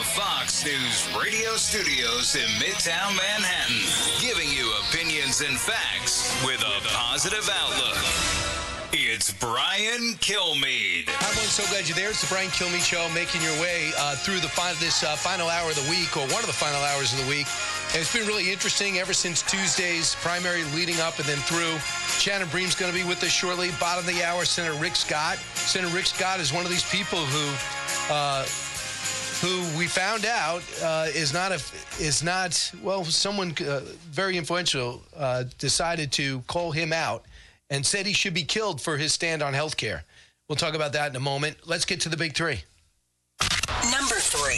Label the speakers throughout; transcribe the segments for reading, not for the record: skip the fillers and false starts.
Speaker 1: Fox News radio studios in Midtown Manhattan, giving you opinions and facts with a positive outlook. It's Brian Kilmeade.
Speaker 2: Hi, everyone. So glad you're there. It's the Brian Kilmeade Show, making your way through this final hour of the week, or one of the final hours of the week. And it's been really interesting ever since Tuesday's primary leading up and then through. Shannon Bream's going to be with us shortly. Bottom of the hour, Senator Rick Scott. Senator Rick Scott is one of these people who we found out someone very influential decided to call him out and said he should be killed for his stand on health care. We'll talk about that in a moment. Let's get to the big three.
Speaker 3: Number 3.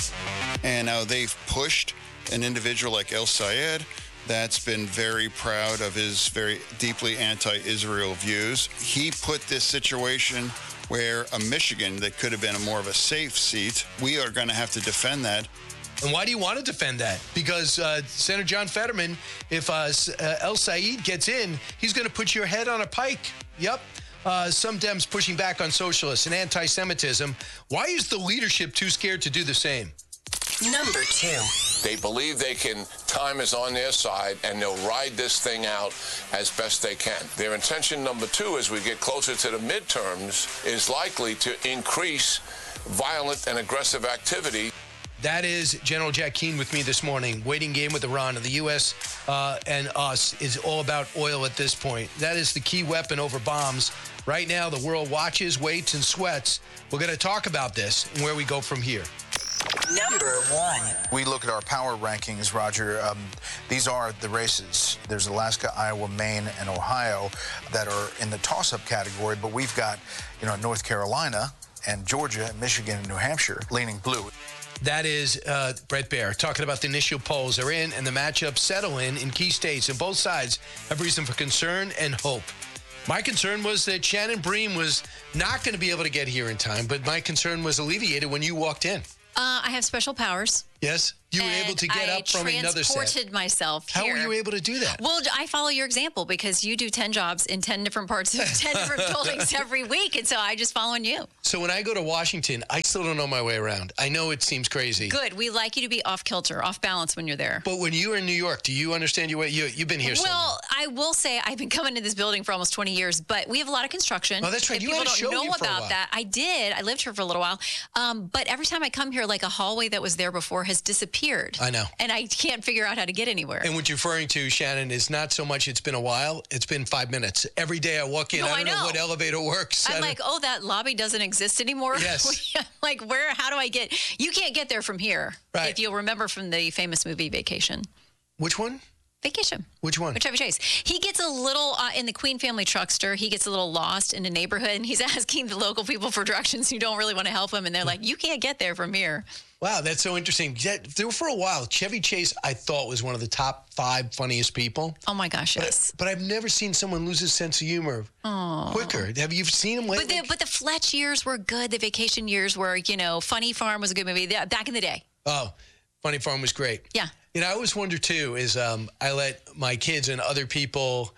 Speaker 4: And now they've pushed an individual like El Sayed that's been very proud of his very deeply anti-Israel views. He put this situation where a Michigan that could have been more of a safe seat, we are going to have to defend that.
Speaker 2: And why do you want to defend that? Because Senator John Fetterman, if El Sayed gets in, he's going to put your head on a pike. Yep. Some Dems pushing back on socialists and anti-Semitism. Why is the leadership too scared to do the same?
Speaker 3: Number 2.
Speaker 5: They believe time is on their side, and they'll ride this thing out as best they can. Their intention, number 2, as we get closer to the midterms, is likely to increase violent and aggressive activity.
Speaker 2: That is General Jack Keane with me this morning. Waiting game with Iran. And the U.S. And us is all about oil at this point. That is the key weapon over bombs. Right now, the world watches, waits, and sweats. We're going to talk about this and where we go from here.
Speaker 3: Number 1.
Speaker 6: We look at our power rankings, Roger. These are the races. There's Alaska, Iowa, Maine, and Ohio that are in the toss-up category, but we've got, North Carolina and Georgia and Michigan and New Hampshire leaning blue.
Speaker 2: That is Brett Baer talking about the initial polls are in and the matchups settle in key states. And both sides have reason for concern and hope. My concern was that Shannon Bream was not going to be able to get here in time, but my concern was alleviated when you walked in.
Speaker 7: I have special powers.
Speaker 2: Yes? You were able to get up from another set.
Speaker 7: I transported myself here.
Speaker 2: How were you able to do that?
Speaker 7: Well, I follow your example because you do 10 jobs in 10 different parts of 10 different buildings every week, and so I just following you. So
Speaker 2: when I go to Washington, I still don't know my way around. I know it seems crazy.
Speaker 7: Good. We like you to be off kilter, off balance when you're there.
Speaker 2: But when you were in New York, do you understand your way? You've been here so long.
Speaker 7: Well, I will say I've been coming to this building for almost 20 years, but we have a lot of construction.
Speaker 2: Oh, that's right.
Speaker 7: If
Speaker 2: you had a show
Speaker 7: know
Speaker 2: here for a
Speaker 7: about
Speaker 2: while.
Speaker 7: that. I did. I lived here for a little while. But every time I come here, like a hallway that was there before has disappeared.
Speaker 2: I know.
Speaker 7: And I can't figure out how to get anywhere.
Speaker 2: And what you're referring to, Shannon, is not so much it's been a while. It's been 5 minutes. Every day I walk in, I don't know what elevator works.
Speaker 7: I'm like, oh, that lobby doesn't exist anymore?
Speaker 2: Yes.
Speaker 7: Like, how do I get... You can't get there from here.
Speaker 2: Right.
Speaker 7: If you'll remember from the famous movie Vacation.
Speaker 2: Which one?
Speaker 7: Vacation.
Speaker 2: Which one?
Speaker 7: With Chevy Chase. He gets a little, in the Queen Family Truckster, he gets a little lost in a neighborhood, and he's asking the local people for directions who don't really want to help him, and they're like, you can't get there from here.
Speaker 2: Wow, that's so interesting. For a while, Chevy Chase, I thought, was one of the top 5 funniest people.
Speaker 7: Oh, my gosh, yes.
Speaker 2: But I've never seen someone lose his sense of humor quicker. Have you seen him lately?
Speaker 7: But the Fletch years were good. The Vacation years were, Funny Farm was a good movie back in the day.
Speaker 2: Oh, Funny Farm was great.
Speaker 7: Yeah.
Speaker 2: I always wonder, too, is I let my kids and other people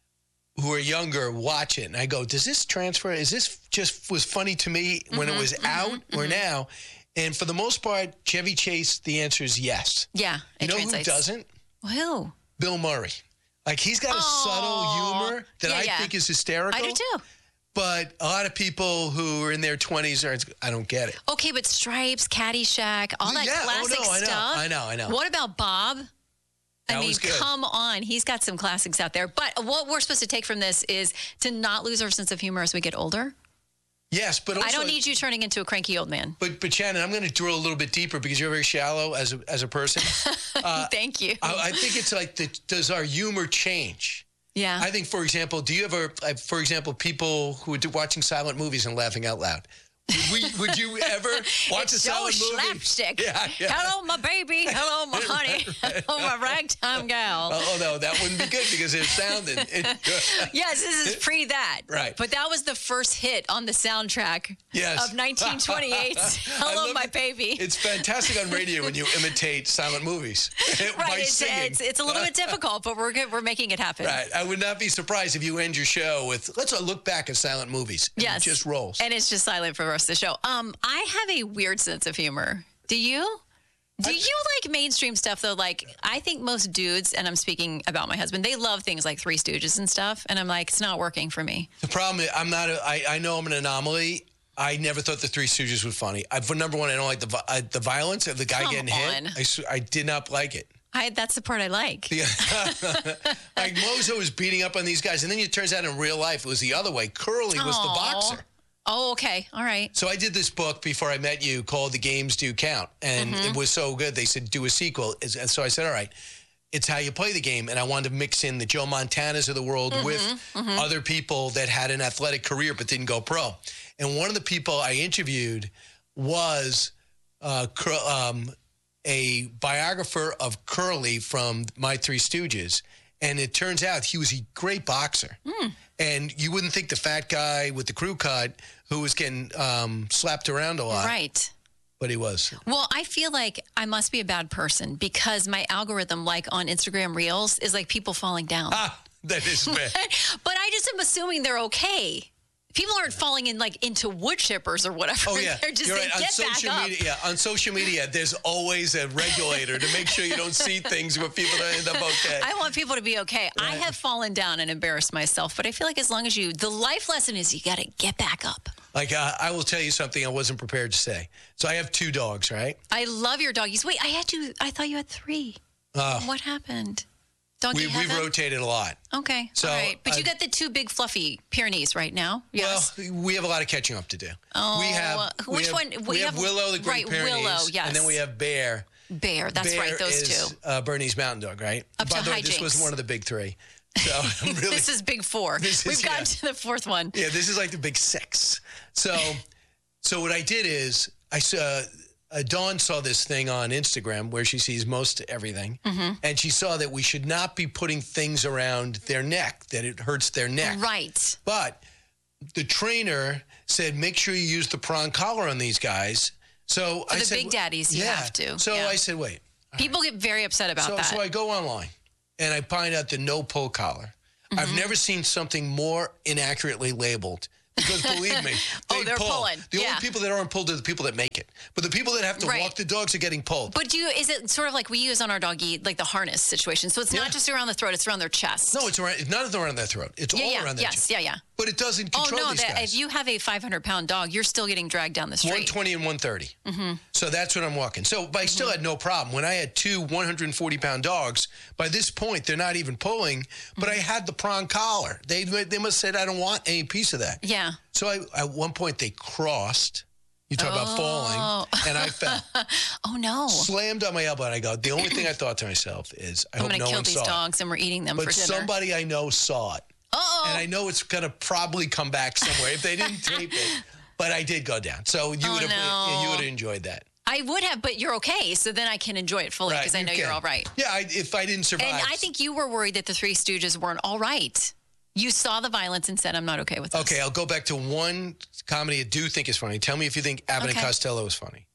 Speaker 2: who are younger watch it. And I go, does this transfer? Is this just was funny to me when it was out or now? And for the most part, Chevy Chase, the answer is yes.
Speaker 7: Yeah,
Speaker 2: you know who doesn't?
Speaker 7: Who?
Speaker 2: Bill Murray. Like, he's got a subtle humor that I think is hysterical.
Speaker 7: I do, too.
Speaker 2: But a lot of people who are in their 20s, I don't get it.
Speaker 7: Okay, but Stripes, Caddyshack, all that classic stuff.
Speaker 2: I know.
Speaker 7: What about Bob?
Speaker 2: That was good.
Speaker 7: Come on. He's got some classics out there. But what we're supposed to take from this is to not lose our sense of humor as we get older.
Speaker 2: Yes, but also,
Speaker 7: I don't need you turning into a cranky old man.
Speaker 2: But Shannon, I'm going to drill a little bit deeper because you're very shallow as a person.
Speaker 7: Thank you.
Speaker 2: I think it's like, does our humor change?
Speaker 7: Yeah.
Speaker 2: I think, for example, do you ever, people who are watching silent movies and laughing out loud? Would you ever watch a silent movie?
Speaker 7: Slapstick.
Speaker 2: Yeah.
Speaker 7: Hello, my baby. Hello, my honey. Hello, my ragtime gal.
Speaker 2: Oh, no, that wouldn't be good because it sounded.
Speaker 7: Yes, this is pre that.
Speaker 2: Right.
Speaker 7: But that was the first hit on the soundtrack of 1928. Hello, my baby.
Speaker 2: It's fantastic on radio when you imitate silent movies.
Speaker 7: Right. It's a little bit difficult, but we're making it happen.
Speaker 2: Right. I would not be surprised if you end your show with, let's look back at silent movies. And
Speaker 7: yes.
Speaker 2: It just rolls.
Speaker 7: And it's just silent for the rest of the show. I have a weird sense of humor. Do you? Do you like mainstream stuff, though? Like, I think most dudes, and I'm speaking about my husband, they love things like Three Stooges and stuff. And I'm like, it's not working for me.
Speaker 2: The problem is, I know I'm an anomaly. I never thought the Three Stooges were funny. For number one, I don't like the violence of the guy getting hit. I did not like it.
Speaker 7: That's the part I like.
Speaker 2: Yeah. Like Mozo was beating up on these guys, and then it turns out in real life it was the other way. Curly was the boxer.
Speaker 7: Oh, okay. All right.
Speaker 2: So I did this book before I met you called The Games Do Count, and it was so good. They said, do a sequel. And so I said, all right, it's how you play the game. And I wanted to mix in the Joe Montanas of the world with other people that had an athletic career but didn't go pro. And one of the people I interviewed was a biographer of Curly from My Three Stooges. And it turns out he was a great boxer. And you wouldn't think the fat guy with the crew cut who was getting slapped around a lot.
Speaker 7: Right.
Speaker 2: But he was.
Speaker 7: Well, I feel like I must be a bad person because my algorithm, like on Instagram Reels, is like people falling down.
Speaker 2: That is bad.
Speaker 7: But I just am assuming they're okay. People aren't falling into wood chippers or whatever.
Speaker 2: Oh, yeah.
Speaker 7: They're just
Speaker 2: You're
Speaker 7: saying,
Speaker 2: right.
Speaker 7: get back up.
Speaker 2: Media, on social media, there's always a regulator to make sure you don't see things where people don't end up okay.
Speaker 7: I want people to be okay. Right. I have fallen down and embarrassed myself, but I feel like as long as the life lesson is you got to get back up.
Speaker 2: Like, I will tell you something I wasn't prepared to say. So I have 2 dogs, right?
Speaker 7: I love your doggies. Wait, I thought you had 3. What happened?
Speaker 2: We've rotated a lot.
Speaker 7: Okay.
Speaker 2: So,
Speaker 7: all right. But you got the 2 big fluffy Pyrenees right now. Yes.
Speaker 2: Well, we have a lot of catching up to do.
Speaker 7: Oh,
Speaker 2: we have Willow, the Great Pyrenees.
Speaker 7: Willow, yes.
Speaker 2: And then we have Bear.
Speaker 7: That's right, those
Speaker 2: is,
Speaker 7: 2.
Speaker 2: Bernie's mountain dog, right?
Speaker 7: Up
Speaker 2: By
Speaker 7: to
Speaker 2: the way,
Speaker 7: hijinks.
Speaker 2: this wasn't one of the big 3. So I'm really,
Speaker 7: this is big 4. We've gotten to the 4th one.
Speaker 2: Yeah, this is like the big 6. So what I did is I saw Dawn saw this thing on Instagram where she sees most everything, and she saw that we should not be putting things around their neck, that it hurts their neck.
Speaker 7: Right.
Speaker 2: But the trainer said, make sure you use the prong collar on these guys. So
Speaker 7: For the big daddies, you have to.
Speaker 2: So I said, wait.
Speaker 7: People get very upset about that.
Speaker 2: So I go online, and I find out the no pull collar. I've never seen something more inaccurately labeled. Because believe me,
Speaker 7: they're
Speaker 2: pull.
Speaker 7: pulling.
Speaker 2: The only people that aren't pulled are the people that make it. But the people that have to walk the dogs are getting pulled.
Speaker 7: But is it sort of like we use on our doggy, like the harness situation? So it's not just around the throat; it's around their chest.
Speaker 2: No, it's not around their throat. It's all around their chest.
Speaker 7: Yeah.
Speaker 2: But it doesn't control these guys.
Speaker 7: If you have a 500-pound dog, you're still getting dragged down the street.
Speaker 2: 120 and 130. So that's what I'm walking. So, but I still had no problem. When I had 2 140-pound dogs, by this point, they're not even pulling, but I had the prong collar. They must have said, I don't want any piece of that.
Speaker 7: Yeah.
Speaker 2: So at one point, they crossed. You talk about falling, and I fell.
Speaker 7: Oh, no.
Speaker 2: Slammed on my elbow, and I go, the only thing I thought to myself is, I hope no one saw it. I'm
Speaker 7: going to kill these dogs, and we're eating them for dinner.
Speaker 2: But somebody I know saw it.
Speaker 7: Uh-oh.
Speaker 2: And I know it's going to probably come back somewhere if they didn't tape it. But I did go down. So you would have enjoyed that.
Speaker 7: I would have, but you're okay. So then I can enjoy it fully because I know you're all right.
Speaker 2: Yeah, if I didn't survive.
Speaker 7: And I think you were worried that the Three Stooges weren't all right. You saw the violence and said, I'm not okay with this.
Speaker 2: Okay, I'll go back to one comedy I do think is funny. Tell me if you think Abbott and Costello is funny.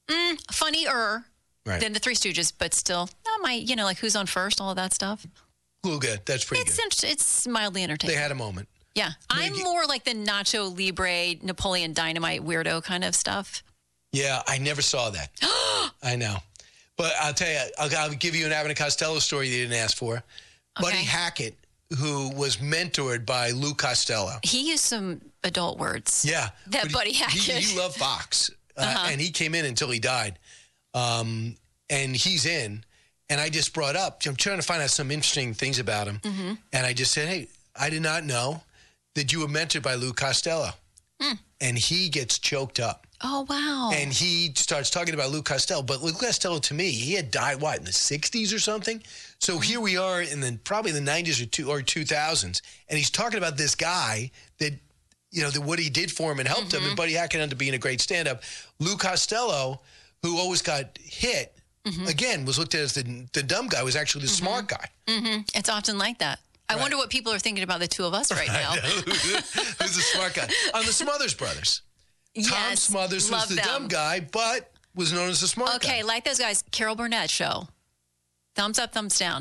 Speaker 7: Funnier than the Three Stooges, but still, like Who's on First, all of that stuff.
Speaker 2: Good. That's pretty good.
Speaker 7: It's mildly entertaining.
Speaker 2: They had a moment.
Speaker 7: Yeah. I'm more like the Nacho Libre, Napoleon Dynamite weirdo kind of stuff.
Speaker 2: Yeah, I never saw that. I know. But I'll tell you, I'll give you an Abbott and Costello story you didn't ask for. Okay. Buddy Hackett, who was mentored by Lou Costello. He
Speaker 7: used some adult words.
Speaker 2: Yeah.
Speaker 7: Buddy Hackett.
Speaker 2: He loved Fox. And he came in until he died. And he's in. And I just brought up, I'm trying to find out some interesting things about him. And I just said, hey, I did not know that you were mentored by Lou Costello. And he gets choked up.
Speaker 7: Oh, wow.
Speaker 2: And he starts talking about Lou Costello. But Lou Costello, to me, he had died, in the 60s or something? So here we are in probably the 90s or 2000s. And he's talking about this guy that, what he did for him and helped him. And Buddy Hackett ended up being a great stand-up. Lou Costello, who always got hit, again, was looked at as the dumb guy, was actually the smart guy.
Speaker 7: It's often like that. I wonder what people are thinking about the two of us right now.
Speaker 2: Who's the smart guy? On the Smothers Brothers. Tom Smothers was the dumb guy, but was known as the smart guy.
Speaker 7: Okay, like those guys. Carol Burnett show. Thumbs up, thumbs down.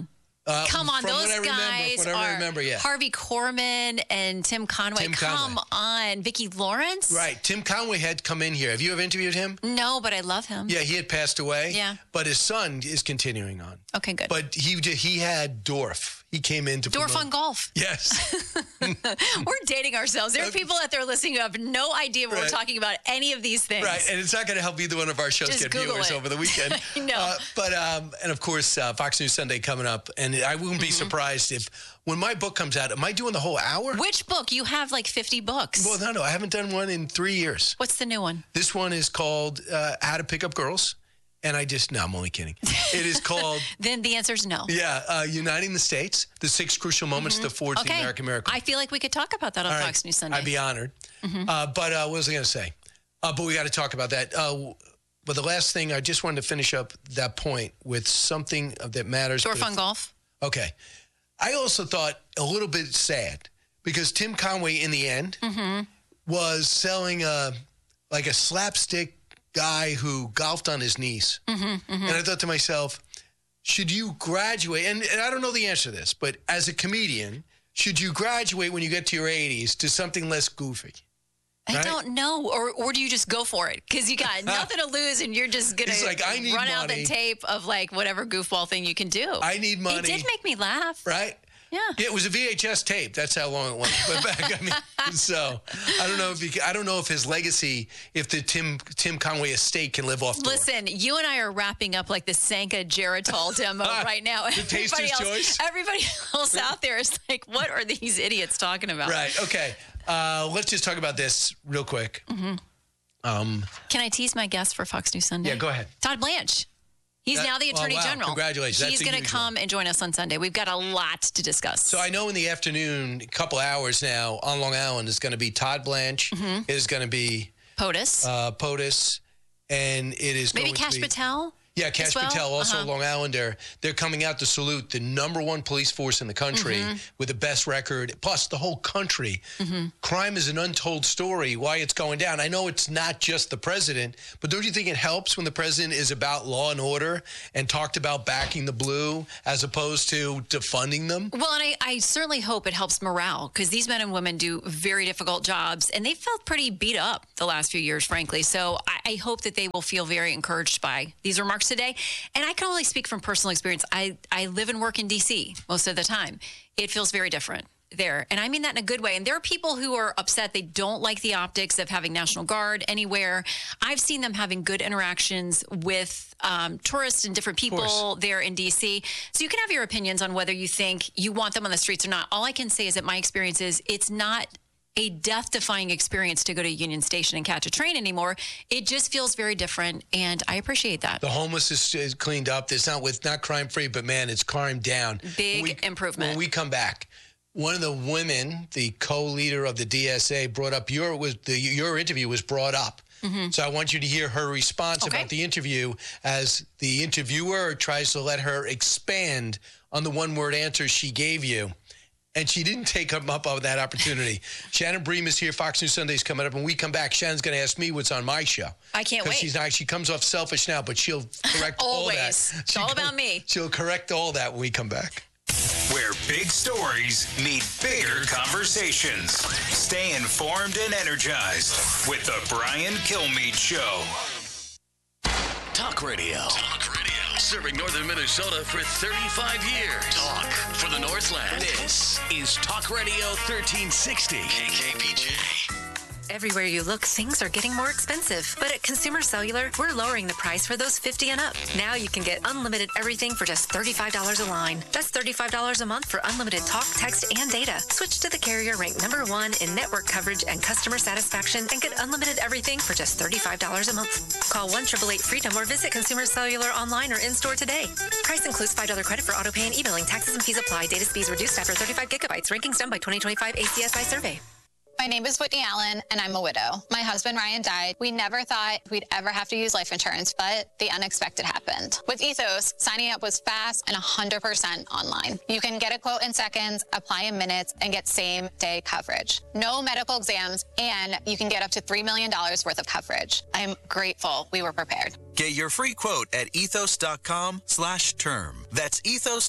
Speaker 7: Come on,
Speaker 2: from
Speaker 7: those
Speaker 2: what
Speaker 7: guys
Speaker 2: I
Speaker 7: are
Speaker 2: remember, yeah.
Speaker 7: Harvey Korman and Tim Conway.
Speaker 2: Tim
Speaker 7: Come
Speaker 2: Conway.
Speaker 7: on, Vicki Lawrence.
Speaker 2: Right. Tim Conway had come in here. Have you ever interviewed him?
Speaker 7: No, but I love him.
Speaker 2: Yeah, he had passed away.
Speaker 7: Yeah.
Speaker 2: But his son is continuing on.
Speaker 7: Okay, good.
Speaker 2: But he had Dorf. He came in to
Speaker 7: Dorf
Speaker 2: promote.
Speaker 7: on golf.
Speaker 2: Yes.
Speaker 7: We're dating ourselves. There are people out there listening who have no idea what we're
Speaker 2: Right.
Speaker 7: talking about any of these things.
Speaker 2: Right, and it's not going to help either one of our shows
Speaker 7: Just
Speaker 2: get
Speaker 7: Google
Speaker 2: viewers
Speaker 7: it.
Speaker 2: over the weekend.
Speaker 7: I know.
Speaker 2: And of course, Fox News Sunday coming up. And I wouldn't be surprised if, when my book comes out, am I doing the whole hour?
Speaker 7: Which book? You have like 50 books.
Speaker 2: Well, no, I haven't done one in 3 years.
Speaker 7: What's the new one?
Speaker 2: This one is called How to Pick Up Girls. And no, I'm only kidding. It is called,
Speaker 7: Then the answer is no.
Speaker 2: Uniting the States, the 6 Crucial Moments to Forge the American Miracle.
Speaker 7: I feel like we could talk about that on
Speaker 2: All right.
Speaker 7: Fox News Sunday.
Speaker 2: I'd be honored. But what was I going to say? But we got to talk about that. But the last thing, I just wanted to finish up that point with something that matters.
Speaker 7: Dorf on golf.
Speaker 2: Okay. I also thought a little bit sad because Tim Conway, in the end, was selling a slapstick guy who golfed on his knees. And I thought to myself, should you graduate? And I don't know the answer to this, but as a comedian, should you graduate when you get to your 80s to something less goofy?
Speaker 7: I
Speaker 2: Right?
Speaker 7: don't know. Or do you just go for it? Because you got nothing to lose and you're just going
Speaker 2: It's like, I need
Speaker 7: to run out
Speaker 2: money.
Speaker 7: the tape of like whatever goofball thing you can do.
Speaker 2: I need money.
Speaker 7: It did make me laugh.
Speaker 2: Right?
Speaker 7: Yeah.
Speaker 2: It was a VHS tape. That's how long it went. But back, so I don't know if his legacy, if the Tim Conway estate can live off.
Speaker 7: Listen, you and I are wrapping up like the Sanka Geritol demo right now.
Speaker 2: The Taster's Choice?
Speaker 7: Everybody else out there is like, what are these idiots talking about?
Speaker 2: Right. Okay. Let's just talk about this real quick.
Speaker 7: Can I tease my guest for Fox News Sunday?
Speaker 2: Yeah, go ahead.
Speaker 7: Todd Blanche. He's now the Attorney
Speaker 2: wow.
Speaker 7: General.
Speaker 2: Congratulations.
Speaker 7: He's
Speaker 2: That's a
Speaker 7: going to
Speaker 2: huge
Speaker 7: come and join us on Sunday. We've got a lot to discuss.
Speaker 2: So I know in the afternoon, a couple hours now, on Long Island, is going to be Todd Blanche. It is going to be
Speaker 7: POTUS.
Speaker 2: And it is
Speaker 7: Maybe
Speaker 2: going
Speaker 7: Kash
Speaker 2: to be...
Speaker 7: Patel?
Speaker 2: Yeah, Kash
Speaker 7: as well?
Speaker 2: Patel, also Long Islander. They're coming out to salute the #1 police force in the country with the best record, plus the whole country. Crime is an untold story, why it's going down. I know it's not just the president, but don't you think it helps when the president is about law and order and talked about backing the blue as opposed to defunding them?
Speaker 7: Well, and I certainly hope it helps morale because these men and women do very difficult jobs and they felt pretty beat up the last few years, frankly. So I hope that they will feel very encouraged by these remarks today. And I can only speak from personal experience. I live and work in D.C. most of the time. It feels very different there. And I mean that in a good way. And there are people who are upset. They don't like the optics of having National Guard anywhere. I've seen them having good interactions with tourists and different people there in D.C. So you can have your opinions on whether you think you want them on the streets or not. All I can say is that my experience is it's not a death-defying experience to go to Union Station and catch a train anymore. It just feels very different, and I appreciate that.
Speaker 2: The homeless is cleaned up. It's not crime-free, but, man, it's crime down.
Speaker 7: Big improvement.
Speaker 2: When we come back, one of the women, the co-leader of the DSA, brought up your interview was brought up. So I want you to hear her response about the interview as the interviewer tries to let her expand on the one-word answer she gave you. And she didn't take up on that opportunity. Shannon Bream is here. Fox News Sunday's coming up. When we come back, Shannon's going to ask me what's on my show.
Speaker 7: I can't wait.
Speaker 2: She comes off selfish now, but she'll correct all that.
Speaker 7: Always. It's all about me.
Speaker 2: She'll correct all that when we come back.
Speaker 1: Where big stories meet bigger conversations. Stay informed and energized with the Brian Kilmeade Show.
Speaker 8: Talk radio. Serving northern Minnesota for 35 years. Talk for the Northland. This is Talk Radio 1360. KKPJ.
Speaker 9: Everywhere you look, things are getting more expensive. But at Consumer Cellular, we're lowering the price for those 50 and up. Now you can get unlimited everything for just $35 a line. That's $35 a month for unlimited talk, text, and data. Switch to the carrier ranked #1 in network coverage and customer satisfaction and get unlimited everything for just $35 a month. Call 1-888-FREEDOM or visit Consumer Cellular online or in-store today. Price includes $5 credit for auto pay and e-billing. Taxes and fees apply. Data speeds reduced after 35 gigabytes. Rankings done by 2025 ACSI survey.
Speaker 10: My name is Whitney Allen, and I'm a widow. My husband, Ryan, died. We never thought we'd ever have to use life insurance, but the unexpected happened. With Ethos, signing up was fast and 100% online. You can get a quote in seconds, apply in minutes, and get same-day coverage. No medical exams, and you can get up to $3 million worth of coverage. I am grateful we were prepared.
Speaker 11: Get your free quote at ethos.com/term. That's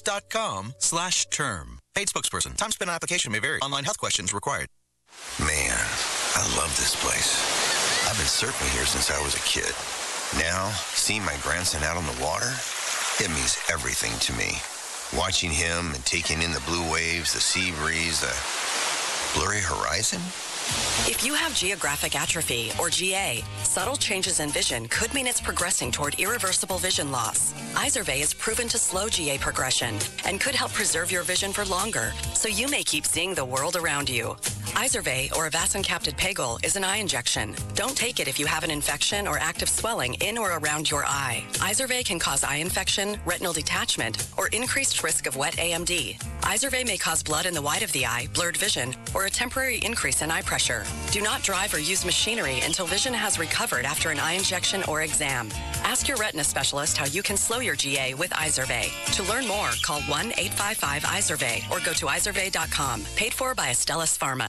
Speaker 11: ethos.com/term. Paid spokesperson. Time spent on application may vary. Online health questions required.
Speaker 12: Man, I love this place. I've been surfing here since I was a kid. Now, seeing my grandson out on the water, it means everything to me. Watching him and taking in the blue waves, the sea breeze, the blurry horizon.
Speaker 13: If you have geographic atrophy, or GA, subtle changes in vision could mean it's progressing toward irreversible vision loss. Izervay is proven to slow GA progression and could help preserve your vision for longer, so you may keep seeing the world around you. Izervay, or avacincaptad pegol, is an eye injection. Don't take it if you have an infection or active swelling in or around your eye. Izervay can cause eye infection, retinal detachment, or increased risk of wet AMD. Izervay may cause blood in the white of the eye, blurred vision, or a temporary increase in eye pressure. Do not drive or use machinery until vision has recovered after an eye injection or exam. Ask your retina specialist how you can slow your GA with Izervay. To learn more, call 1-855-IZERVAY or go to izervay.com. Paid for by Astellas Pharma.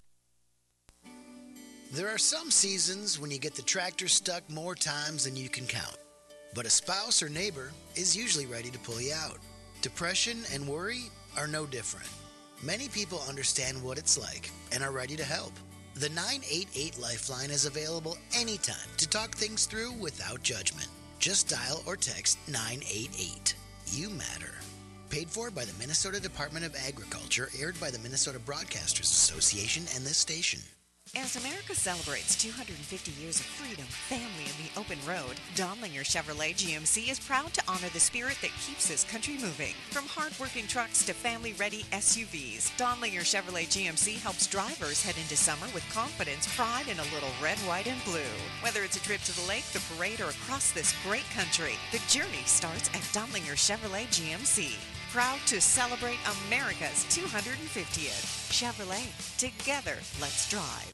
Speaker 14: There are some seasons when you get the tractor stuck more times than you can count. But a spouse or neighbor is usually ready to pull you out. Depression and worry are no different. Many people understand what it's like and are ready to help. The 988 Lifeline is available anytime to talk things through without judgment. Just dial or text 988. You matter. Paid for by the Minnesota Department of Agriculture, aired by the Minnesota Broadcasters Association and this station.
Speaker 15: As America celebrates 250 years of freedom, family, and the open road, Donlinger Chevrolet GMC is proud to honor the spirit that keeps this country moving. From hard-working trucks to family-ready SUVs, Donlinger Chevrolet GMC helps drivers head into summer with confidence, pride, and a little red, white, and blue. Whether it's a trip to the lake, the parade, or across this great country, the journey starts at Donlinger Chevrolet GMC. Proud to celebrate America's 250th. Chevrolet. Together, let's drive.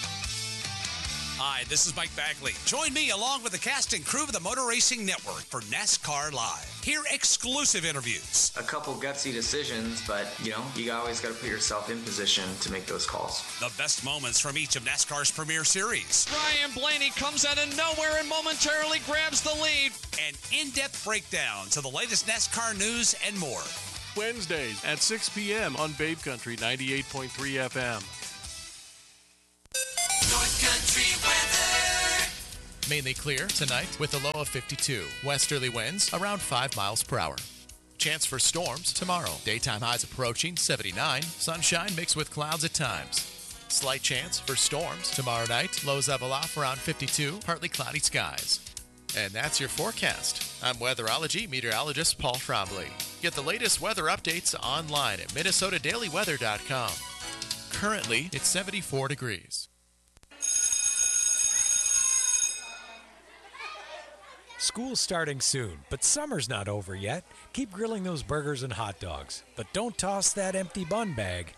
Speaker 16: Hi, this is Mike Bagley. Join me along with the cast and crew of the Motor Racing Network for NASCAR Live. Hear exclusive interviews.
Speaker 17: A couple gutsy decisions, but, you always got to put yourself in position to make those calls.
Speaker 16: The best moments from each of NASCAR's premier series.
Speaker 18: Ryan Blaney comes out of nowhere and momentarily grabs the lead.
Speaker 16: And in-depth breakdowns of the latest NASCAR news and more.
Speaker 19: Wednesdays at 6 p.m. on Babe Country 98.3 FM.
Speaker 20: North Country weather.
Speaker 21: Mainly clear tonight with a low of 52. Westerly winds around 5 miles per hour. Chance for storms tomorrow. Daytime highs approaching 79. Sunshine mixed with clouds at times. Slight chance for storms tomorrow night. Lows level off around 52. Partly cloudy skies. And that's your forecast. I'm weatherology meteorologist Paul Trombley. Get the latest weather updates online at minnesotadailyweather.com. Currently, it's 74 degrees.
Speaker 22: School's starting soon, but summer's not over yet. Keep grilling those burgers and hot dogs, but don't toss that empty bun bag.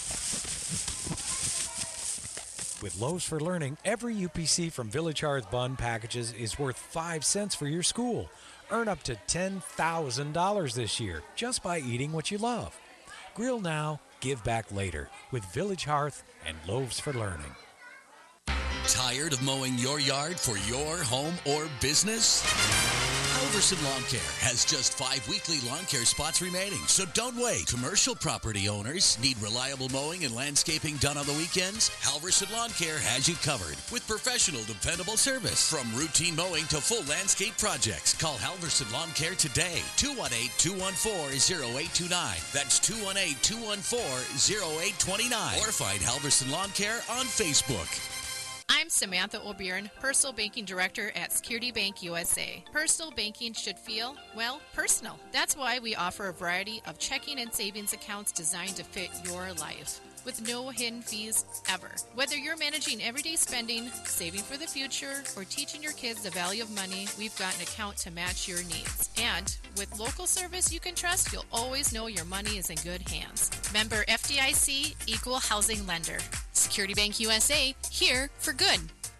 Speaker 22: With Loaves for Learning, every UPC from Village Hearth Bun packages is worth 5 cents for your school. Earn up to $10,000 this year just by eating what you love. Grill now, give back later with Village Hearth and Loaves for Learning.
Speaker 8: Tired of mowing your yard for your home or business? Halverson Lawn Care has just 5 weekly lawn care spots remaining, so don't wait. Commercial property owners need reliable mowing and landscaping done on the weekends? Halverson Lawn Care has you covered with professional, dependable service. From routine mowing to full landscape projects, call Halverson Lawn Care today. 218-214-0829. That's 218-214-0829. Or find Halverson Lawn Care on Facebook.
Speaker 23: I'm Samantha O'Byrne, Personal Banking Director at Security Bank USA. Personal banking should feel, personal. That's why we offer a variety of checking and savings accounts designed to fit your life, with no hidden fees ever. Whether you're managing everyday spending, saving for the future, or teaching your kids the value of money, we've got an account to match your needs. And with local service you can trust, you'll always know your money is in good hands. Member FDIC, Equal Housing Lender. Security Bank USA, here for good.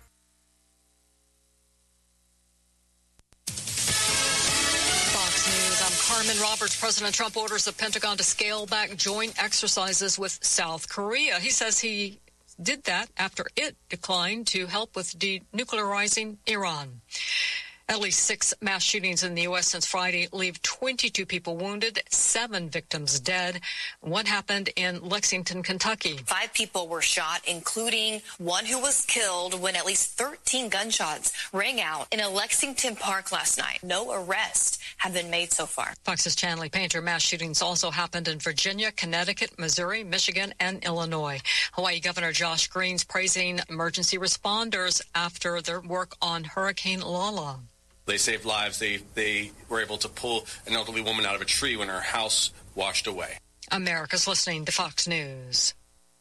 Speaker 3: Fox News, I'm Carmen Roberts. President Trump orders the Pentagon to scale back joint exercises with South Korea. He says he did that after it declined to help with denuclearizing Iran. At least 6 mass shootings in the U.S. since Friday leave 22 people wounded, 7 victims dead. One happened in Lexington, Kentucky.
Speaker 4: 5 people were shot, including one who was killed when at least 13 gunshots rang out in a Lexington park last night. No arrests have been made so far.
Speaker 3: Fox's Chanley Painter. Mass shootings also happened in Virginia, Connecticut, Missouri, Michigan, and Illinois. Hawaii Governor Josh Green's praising emergency responders after their work on Hurricane Lala.
Speaker 5: They saved lives. They were able to pull an elderly woman out of a tree when her house washed away.
Speaker 3: America's listening to Fox News.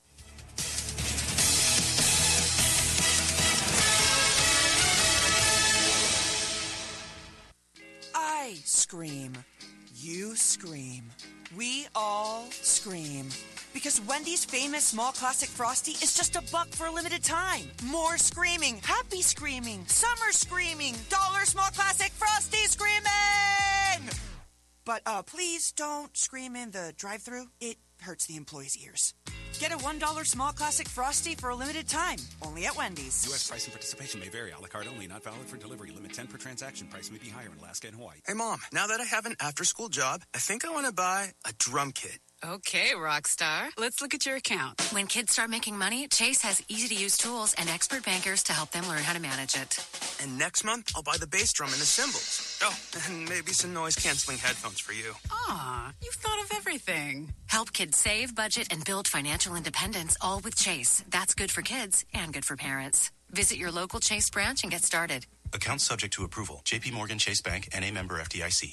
Speaker 24: I scream. You scream. We all scream. Because Wendy's famous small classic Frosty is just $1 for a limited time. More screaming, happy screaming, summer screaming, dollar small classic Frosty screaming! But please don't scream in the drive-thru. It hurts the employees' ears. Get a $1 small classic Frosty for a limited time. Only at Wendy's.
Speaker 25: U.S. price and participation may vary. A la carte only. Not valid for delivery. Limit 10 per transaction. Price may be higher in Alaska and Hawaii.
Speaker 26: Hey, Mom. Now that I have an after-school job, I think I want to buy a drum kit.
Speaker 27: Okay, Rockstar. Let's look at your account.
Speaker 9: When kids start making money, Chase has easy-to-use tools and expert bankers to help them learn how to manage it.
Speaker 26: And next month, I'll buy the bass drum and the cymbals. Oh, and maybe some noise-canceling headphones for you.
Speaker 27: Aw, you've thought of everything.
Speaker 9: Help kids save, budget, and build financial independence, all with Chase. That's good for kids and good for parents. Visit your local Chase branch and get started.
Speaker 25: Account subject to approval. J.P. Morgan Chase Bank, N.A. member FDIC.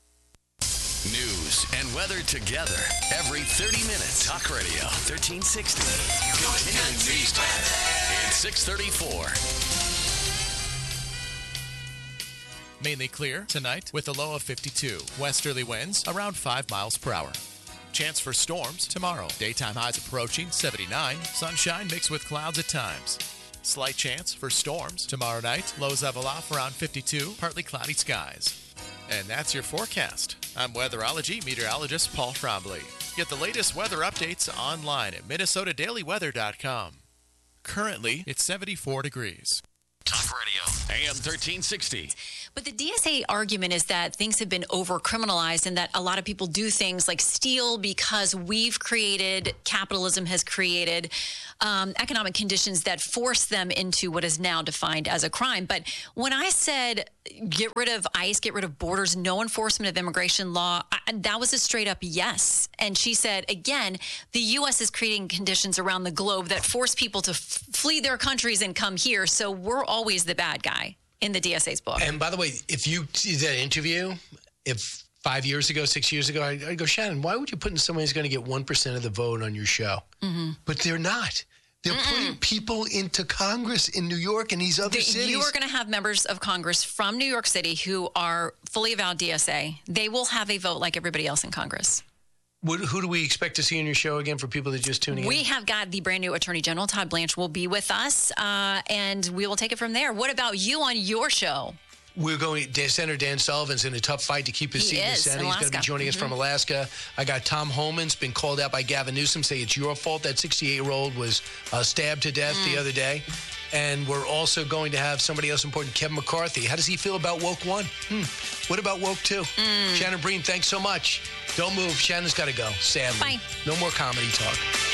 Speaker 8: News and weather together every 30 minutes. Talk Radio 1360. Continuing news time. It's 634.
Speaker 21: Mainly clear tonight with a low of 52. Westerly winds around 5 miles per hour. Chance for storms tomorrow. Daytime highs approaching 79. Sunshine mixed with clouds at times. Slight chance for storms tomorrow night. Lows level off around 52. Partly cloudy skies. And that's your forecast. I'm weatherology meteorologist Paul Trombley. Get the latest weather updates online at MinnesotaDailyWeather.com. Currently, it's 74 degrees.
Speaker 8: Talk Radio, AM 1360.
Speaker 7: But the DSA argument is that things have been over-criminalized and that a lot of people do things like steal because capitalism has created economic conditions that force them into what is now defined as a crime. But when I said get rid of ICE, get rid of borders, no enforcement of immigration law, that was a straight-up yes. And she said, again, the U.S. is creating conditions around the globe that force people to flee their countries and come here, so we're always the bad guy in the DSA's book.
Speaker 2: And by the way, if you see that interview, if 5 years ago, 6 years ago, I'd go, Shannon, why would you put in someone who's going to get 1% of the vote on your show? Mm-hmm. But they're not. They're putting people into Congress in New York and these other cities.
Speaker 7: You are going to have members of Congress from New York City who are fully avowed DSA. They will have a vote like everybody else in Congress.
Speaker 2: Who do we expect to see on your show again for people that are just tuning in?
Speaker 7: We have got the brand new Attorney General, Todd Blanche, will be with us, and we will take it from there. What about you on your show?
Speaker 2: We're going. Senator Dan Sullivan's in a tough fight to keep his seat in the Senate. He's going to be joining us from Alaska. I got Tom Homan's been called out by Gavin Newsom, say it's your fault that 68-year-old was stabbed to death the other day. And we're also going to have somebody else important, Kevin McCarthy. How does he feel about Woke 1? What about Woke 2? Shannon Breen, thanks so much. Don't move. Shannon's got to go, sadly.
Speaker 7: Bye.
Speaker 2: No more comedy talk.